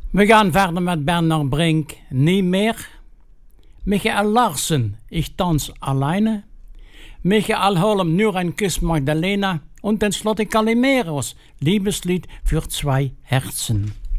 Wir gehen weiter mit Bernhard Brink, Nie mehr. Michael Larsen, Ich tanz alleine. Michael Holm, Nur ein Kuss Magdalena. Und dann Slotte Calimeros, Liebeslied für zwei Herzen.